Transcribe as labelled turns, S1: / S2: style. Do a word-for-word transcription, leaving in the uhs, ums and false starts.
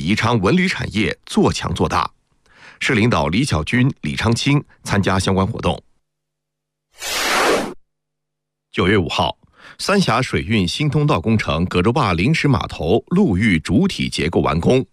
S1: 宜昌文旅产业做强做大。市领导李小军、李昌清参加相关活动。九月五号，三峡水运新通道工程葛洲坝临时码头陆域主体结构完工。